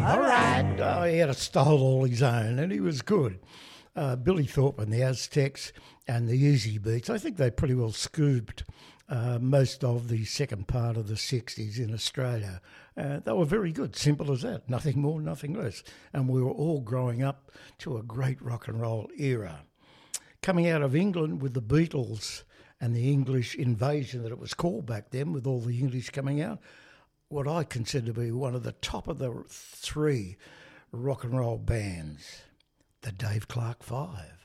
All right. Oh, he had a style all his own, and he was good. Billy Thorpe and the Aztecs and the Easy Beats, I think they pretty well scooped most of the second part of the 60s in Australia. They were very good, simple as that, nothing more, nothing less. And we were all growing up to a great rock and roll era. Coming out of England with the Beatles and the English invasion that it was called back then, with all the English coming out, what I consider to be one of the top of the three rock and roll bands, the Dave Clark Five.